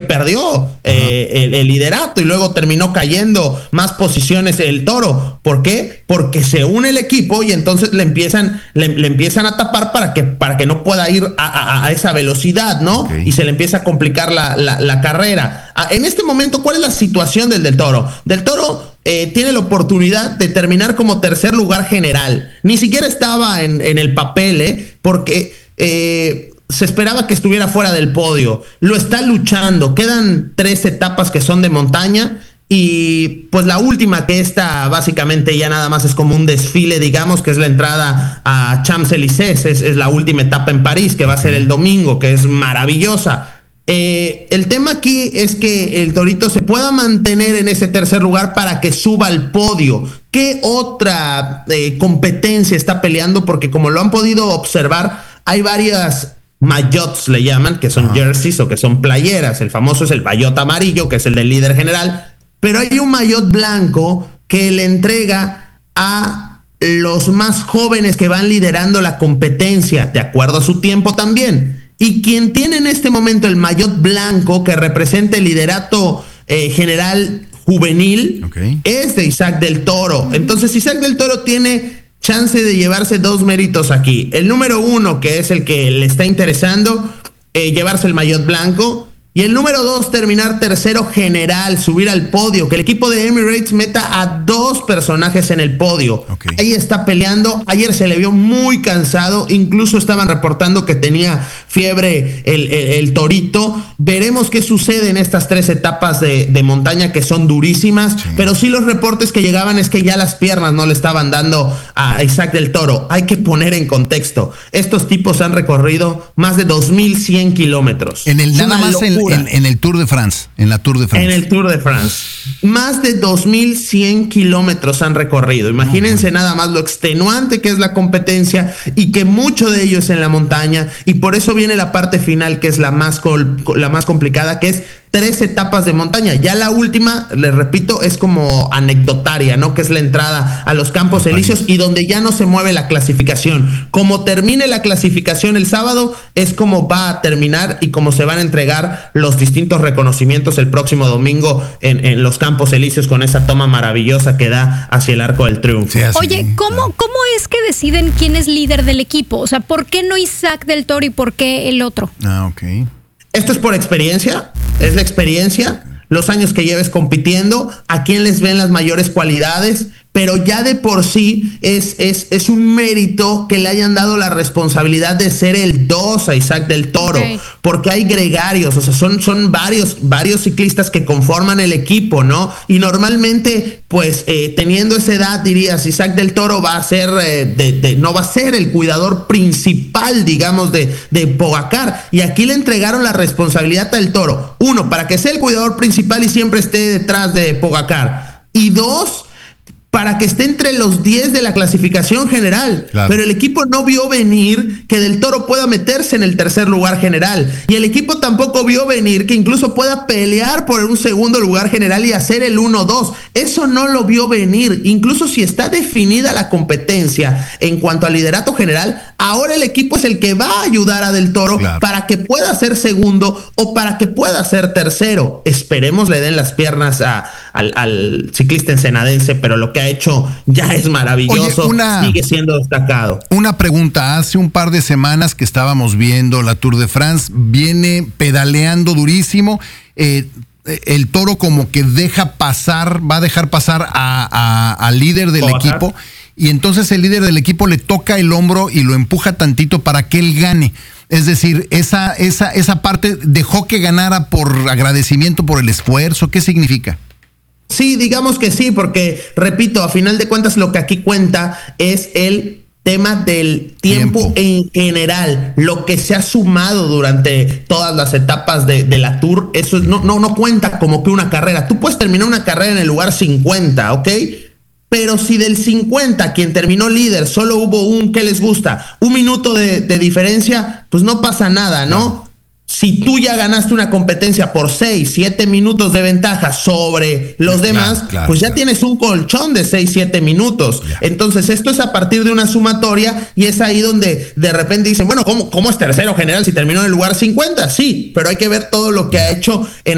perdió el liderato y luego terminó cayendo más posiciones el Toro. ¿Por qué? Porque se une el equipo y entonces le empiezan a tapar para que no pueda ir a esa velocidad, ¿no? Okay. Y se le empieza a complicar la carrera. En este momento, ¿cuál es la situación del Toro? Del Toro tiene la oportunidad de terminar como tercer lugar general. Ni siquiera estaba en el papel, porque se esperaba que estuviera fuera del podio. Lo está luchando. Quedan 3 etapas que son de montaña. Y pues la última, que esta básicamente ya nada más es como un desfile, digamos, que es la entrada a Champs-Élysées, es la última etapa en París, que va a ser el domingo, que es maravillosa. El tema aquí es que el Torito se pueda mantener en ese tercer lugar para que suba al podio. ¿Qué otra competencia está peleando? Porque como lo han podido observar, hay varias maillots, le llaman, que son jerseys o que son playeras. El famoso es el maillot amarillo, que es el del líder general. Pero hay un maillot blanco que le entrega a los más jóvenes que van liderando la competencia, de acuerdo a su tiempo también. Y quien tiene en este momento el maillot blanco, que representa el liderato general juvenil, es de Isaac del Toro. Entonces Isaac del Toro tiene chance de llevarse 2 méritos aquí. El número 1, que es el que le está interesando, llevarse el maillot blanco. Y el número 2, terminar tercero general, subir al podio, que el equipo de Emirates meta a 2 personajes en el podio. Ahí está peleando. Ayer se le vio muy cansado, incluso estaban reportando que tenía fiebre el Torito. Veremos qué sucede en estas 3 etapas de montaña, que son durísimas, pero sí los reportes que llegaban es que ya las piernas no le estaban dando a Isaac del Toro. Hay que poner en contexto, estos tipos han recorrido más de 2,100 kilómetros. En el nada más en el Tour de France, en la Tour de France. En el Tour de France. Más de 2,100 kilómetros han recorrido. Imagínense nada más lo extenuante que es la competencia y que mucho de ello es en la montaña. Y por eso viene la parte final, que es la más complicada, que es 3 etapas de montaña. Ya la última, les repito, es como anecdotaria, ¿no? Que es la entrada a los Campos Elíseos y donde ya no se mueve la clasificación. Como termine la clasificación el sábado, es como va a terminar y como se van a entregar los distintos reconocimientos el próximo domingo en los Campos Elíseos, con esa toma maravillosa que da hacia el Arco del Triunfo. Sí, oye, ¿cómo es que deciden quién es líder del equipo? O sea, ¿por qué no Isaac del Toro y por qué el otro? Esto es por experiencia, es la experiencia, los años que lleves compitiendo, a quién les ven las mayores cualidades, pero ya de por sí es un mérito que le hayan dado la responsabilidad de ser el 2 a Isaac del Toro, porque hay gregarios, o sea, son varios ciclistas que conforman el equipo, ¿no? Y normalmente, pues, teniendo esa edad, dirías, Isaac del Toro va a ser, no va a ser el cuidador principal, digamos, de Pogacar, y aquí le entregaron la responsabilidad al Toro, 1, para que sea el cuidador principal y siempre esté detrás de Pogacar, y 2, para que esté entre los 10 de la clasificación general. Pero el equipo no vio venir que del Toro pueda meterse en el tercer lugar general, y el equipo tampoco vio venir que incluso pueda pelear por un segundo lugar general y hacer el 1-2. Eso no lo vio venir. Incluso si está definida la competencia en cuanto al liderato general, ahora el equipo es el que va a ayudar a del Toro para que pueda ser segundo o para que pueda ser tercero. Esperemos le den las piernas al ciclista ensenadense, pero lo que ha hecho ya es maravilloso. Oye, sigue siendo destacado. Una pregunta, hace un par de semanas que estábamos viendo la Tour de France, viene pedaleando durísimo, el Toro como que va a dejar pasar al líder del equipo, y entonces el líder del equipo le toca el hombro y lo empuja tantito para que él gane. Es decir, esa parte dejó que ganara por agradecimiento por el esfuerzo. ¿Qué significa? Sí, digamos que sí, porque, repito, a final de cuentas lo que aquí cuenta es el tema del tiempo en general, lo que se ha sumado durante todas las etapas de la Tour. Eso no cuenta como que una carrera. Tú puedes terminar una carrera en el lugar 50, ¿ok? Pero si del 50 quien terminó líder solo hubo ¿qué les gusta? 1 minuto de diferencia, pues no pasa nada, ¿no? Si tú ya ganaste una competencia por 6, 7 minutos de ventaja sobre los demás, pues ya tienes un colchón de 6, 7 minutos. Entonces esto es a partir de una sumatoria, y es ahí donde de repente dicen, bueno, ¿cómo es tercero general si terminó en el lugar 50? Sí, pero hay que ver todo lo que ha hecho en